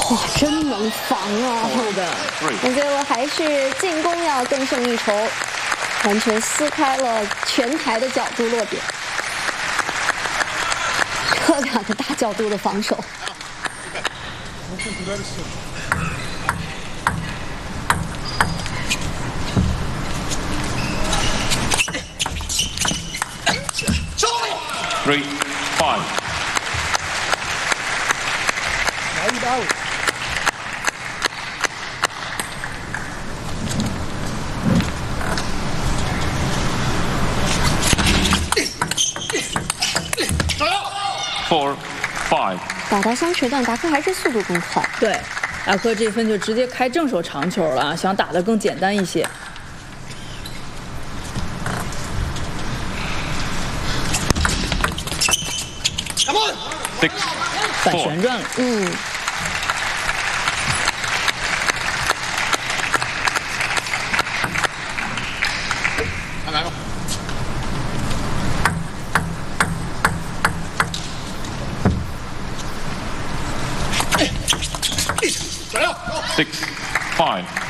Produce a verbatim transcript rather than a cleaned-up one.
哇，真能防啊！ 是的， 那最后还是进攻要更胜一筹，完全撕开了全台的角度落点。这两个大角度的防守。 Three, five. Out, out. Four, five. 打到三锤段，达克还是速度更快。 对，达克这分就直接开正手长球了，想打得更简单一些。 Six, 反 four. 旋转了， 嗯， 来吧。 Six, five.